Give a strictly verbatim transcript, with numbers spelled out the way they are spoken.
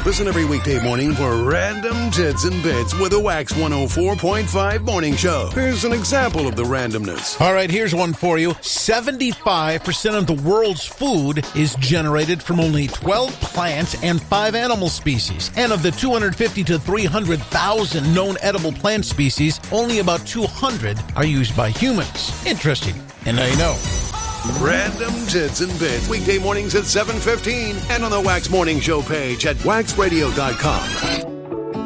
Listen every weekday morning for Random Tits and Bits with a Wax one oh four point five Morning Show. Here's an example of the randomness. All right, here's one for you. seventy-five percent of the world's food is generated from only twelve plants and five animal species. And of the two hundred fifty to three hundred thousand known edible plant species, only about two hundred are used by humans. Interesting. And now you know. Random Tits and Bits, weekday mornings at seven fifteen and on the Wax Morning Show page at wax radio dot com.